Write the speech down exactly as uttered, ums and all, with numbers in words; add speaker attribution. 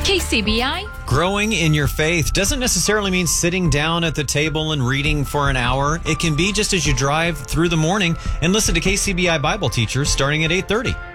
Speaker 1: K C B I.
Speaker 2: Growing in your faith doesn't necessarily mean sitting down at the table and reading for an hour. It can be just as you drive through the morning and listen to K C B I Bible Teachers starting at eight thirty.